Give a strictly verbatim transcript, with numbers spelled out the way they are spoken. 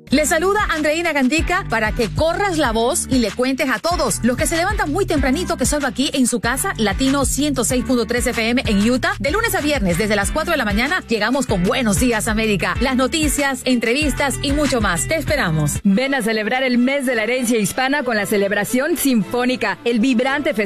Le saluda Andreina Gandica para que corras la voz y le cuentes a todos los que se levantan muy tempranito que salgo aquí en su casa, Latino ciento seis punto tres F M en Utah. De lunes a viernes, desde las cuatro de la mañana, llegamos con Buenos Días América. Las noticias, entrevistas y mucho más. Te esperamos. Ven a celebrar el mes de la herencia hispana con la celebración sinfónica, el vibrante festival